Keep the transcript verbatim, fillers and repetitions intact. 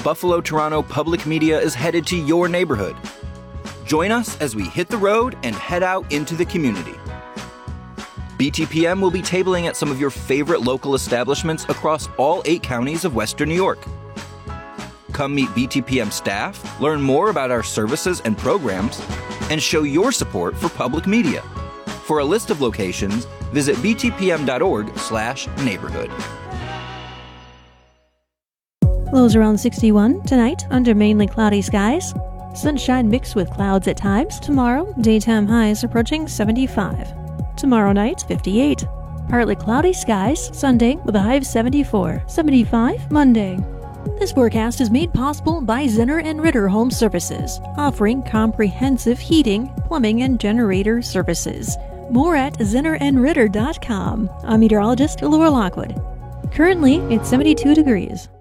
Buffalo Toronto Public Media is headed to your neighborhood. Join us as we hit the road and head out into the community. B T P M will be tabling at some of your favorite local establishments across all eight counties of Western New York. Come meet B T P M staff, learn more about our services and programs, and show your support for public media. For a list of locations, visit b t p m dot org slash neighborhood. Lows around sixty-one tonight under mainly cloudy skies. Sunshine mixed with clouds at times. Tomorrow, daytime highs approaching seventy-five. Tomorrow night, fifty-eight. Partly cloudy skies Sunday with a high of seventy-four. seventy-five Monday. This forecast is made possible by Zinner and Ritter Home Services, offering comprehensive heating, plumbing, and generator services. More at zinner and ritter dot com. I'm meteorologist Laura Lockwood. Currently, it's seventy-two degrees.